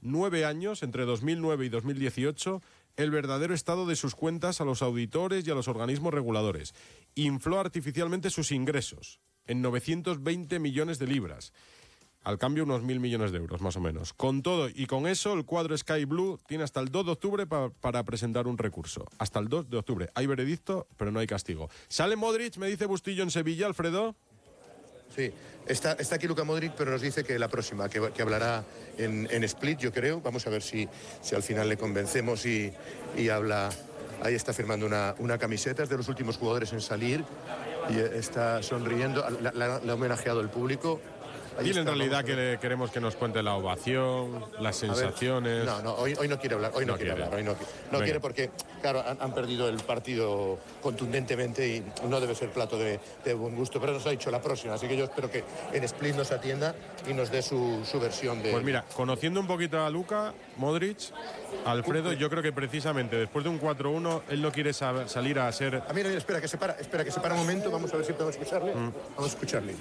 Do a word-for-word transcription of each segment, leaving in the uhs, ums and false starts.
nueve años, entre dos mil nueve y dos mil dieciocho, el verdadero estado de sus cuentas a los auditores y a los organismos reguladores. Infló artificialmente sus ingresos en novecientos veinte millones de libras. Al cambio, unos mil millones de euros, más o menos. Con todo y con eso, el cuadro Sky Blue tiene hasta el dos de octubre pa- para presentar un recurso. Hasta el dos de octubre. Hay veredicto, pero no hay castigo. ¿Sale Modric, me dice Bustillo, en Sevilla, Alfredo? Sí, está, está aquí Luka Modric, pero nos dice que la próxima, que, que hablará en, en Split, yo creo. Vamos a ver si, si al final le convencemos y, y habla. Ahí está firmando una, una camiseta, es de los últimos jugadores en salir y está sonriendo. Le ha homenajeado el público. Ahí Dile en realidad que le queremos que nos cuente la ovación, las sensaciones. Ver, no, no, hoy, hoy no quiere hablar, hoy no, no quiere, quiere hablar, hoy no, no quiere porque, claro, han, han perdido el partido contundentemente y no debe ser plato de, de buen gusto, pero nos ha dicho la próxima, así que yo espero que en Split nos atienda y nos dé su, su versión de... Pues mira, conociendo un poquito a Luka Modric, Alfredo, yo creo que precisamente después de un cuatro uno, él no quiere saber, salir a ser... A mí no, espera, que se para, espera, que se para un momento, vamos a ver si podemos escucharle. Mm. Vamos a escucharle.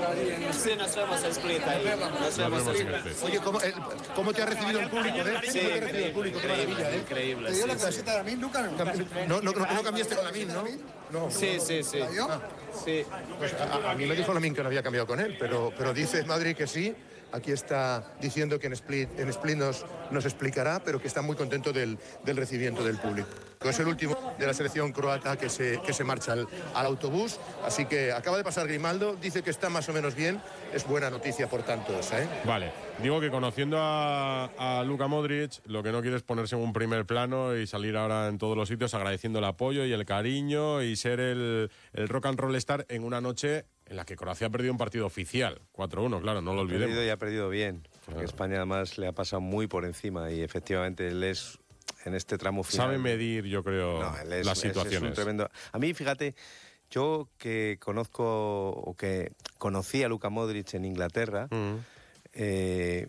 Sí, nos vemos en Split ahí. Nos vemos en Split. Oye, ¿cómo, el, ¿cómo te ha recibido el público? ¿eh? Sí, ¿Cómo te ha recibido el público? Qué maravilla, ¿eh? Increíble. ¿Te dio la camiseta de Lamin, Luka? No, no, no, no cambiaste con Lamin, ¿no? No. Sí, sí, sí. Ah. Sí. Pues a, a mí me dijo Lamin que no había cambiado con él, pero, pero dice Madrid que sí. Aquí está diciendo que en Split, en Split nos, nos explicará, pero que está muy contento del, del recibimiento del público. Es el último de la selección croata que se, que se marcha al, al autobús, así que acaba de pasar Grimaldo, dice que está más o menos bien, es buena noticia por tanto esa, ¿eh? Vale, digo que conociendo a, a Luka Modric, lo que no quiere es ponerse en un primer plano y salir ahora en todos los sitios agradeciendo el apoyo y el cariño y ser el, el rock and roll star en una noche en la que Croacia ha perdido un partido oficial, cuatro uno, claro, no lo olvidemos. Ha perdido y ha perdido bien, porque claro. España además le ha pasado muy por encima y efectivamente él es, en este tramo final... Sabe medir, yo creo, no, él es, las es, situaciones. Es un tremendo... A mí, fíjate, yo que conozco, o que conocí a Luka Modric en Inglaterra, uh-huh. eh,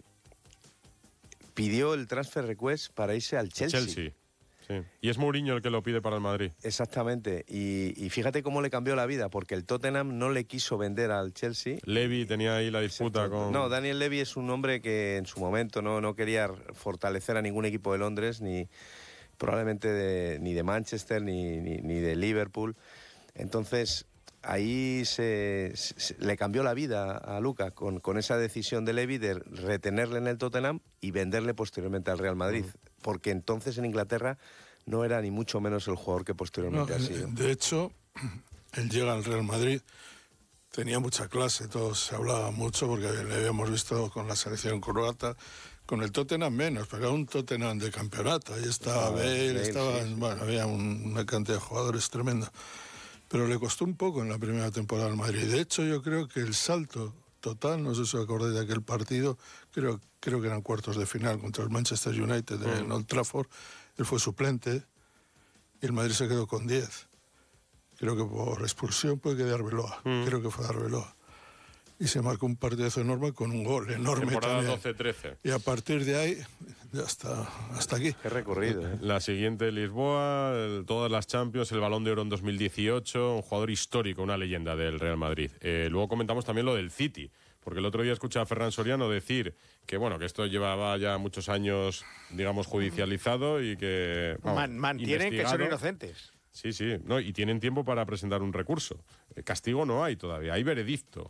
pidió el transfer request para irse al Chelsea. Chelsea. Sí. Y es Mourinho el que lo pide para el Madrid. Exactamente. Y, y fíjate cómo le cambió la vida, porque el Tottenham no le quiso vender al Chelsea. Levy tenía ahí la disputa Exacto. con... No, Daniel Levy es un hombre que en su momento no, no quería fortalecer a ningún equipo de Londres, ni probablemente de, ni de Manchester, ni, ni, ni de Liverpool. Entonces, ahí se, se, le cambió la vida a Luka con, con esa decisión de Levy de retenerle en el Tottenham y venderle posteriormente al Real Madrid. Uh-huh. Porque entonces en Inglaterra no era ni mucho menos el jugador que posteriormente no, ha sido. De hecho, él llega al Real Madrid, tenía mucha clase, todos se hablaba mucho porque le habíamos visto con la selección croata, con el Tottenham menos, pero era un Tottenham de campeonato. Ahí estaba Bale, Bale estaba, sí, sí. Bueno, había un, una cantidad de jugadores tremenda. Pero le costó un poco en la primera temporada al Madrid. De hecho, yo creo que el salto total, no sé si os acordáis de aquel partido, creo, creo que eran cuartos de final contra el Manchester United mm. en Old Trafford, él fue suplente y el Madrid se quedó con diez. Creo que por expulsión puede quedar Arbeloa, mm. creo que fue Arbeloa. Y se marcó un partidazo enorme con un gol enorme temporada también. doce trece. Y a partir de ahí, hasta, hasta aquí. Qué recorrido, ¿eh? La siguiente Lisboa, el, todas las Champions, el Balón de Oro en dos mil dieciocho, un jugador histórico, una leyenda del Real Madrid. Eh, luego comentamos también lo del City, porque el otro día escuché a Ferran Soriano decir que, bueno, que esto llevaba ya muchos años, digamos, judicializado y que... Vamos, Man, mantienen que son inocentes. Sí, sí, no, y tienen tiempo para presentar un recurso. Eh, castigo no hay todavía, hay veredicto.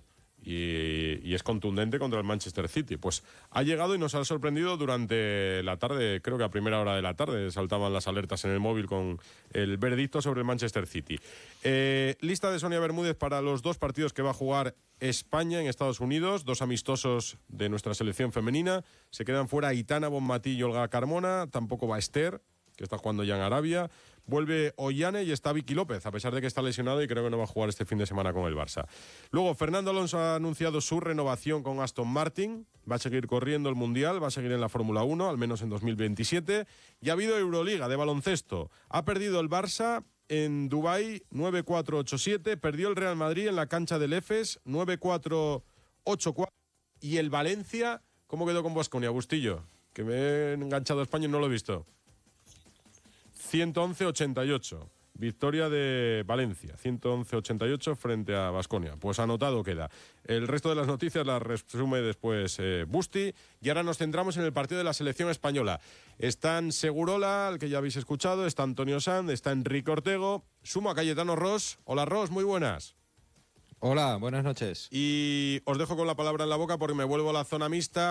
Y, y es contundente contra el Manchester City. Pues ha llegado y nos ha sorprendido durante la tarde, creo que a primera hora de la tarde saltaban las alertas en el móvil con el veredicto sobre el Manchester City. Eh, lista de Sonia Bermúdez para los dos partidos que va a jugar España en Estados Unidos, dos amistosos de nuestra selección femenina. Se quedan fuera Aitana Bonmatí y Olga Carmona, tampoco va Esther, que está jugando ya en Arabia. Vuelve Ollane y está Vicky López, a pesar de que está lesionado y creo que no va a jugar este fin de semana con el Barça. Luego, Fernando Alonso ha anunciado su renovación con Aston Martin. Va a seguir corriendo el Mundial, va a seguir en la Fórmula uno, al menos en dos mil veintisiete. Y ha habido Euroliga de baloncesto. Ha perdido el Barça en Dubái nueve cuatro ocho siete. Perdió el Real Madrid en la cancha del Efes nueve cuatro ocho cuatro. Y el Valencia, ¿cómo quedó con Baskonia, Bustillo? Que me he enganchado a España y no lo he visto. ciento once ochenta y ocho. victoria de Valencia, ciento once a ochenta y ocho frente a Baskonia. Pues anotado queda. El resto de las noticias las resume después eh, Busti. Y ahora nos centramos en el partido de la selección española. Están Segurola, al que ya habéis escuchado, está Antonio Sanz, está Enrique Ortego, sumo a Cayetano Ros. Hola Ros, muy buenas. Hola, buenas noches. Y os dejo con la palabra en la boca porque me vuelvo a la zona mixta.